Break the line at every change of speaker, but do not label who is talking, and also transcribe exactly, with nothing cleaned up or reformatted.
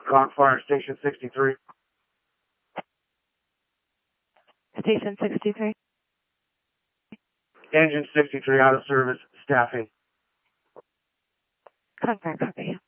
Gunfire Station sixty-three.
Station sixty-three.
Engine sixty-three out of service, staffing.
Confirm, copy.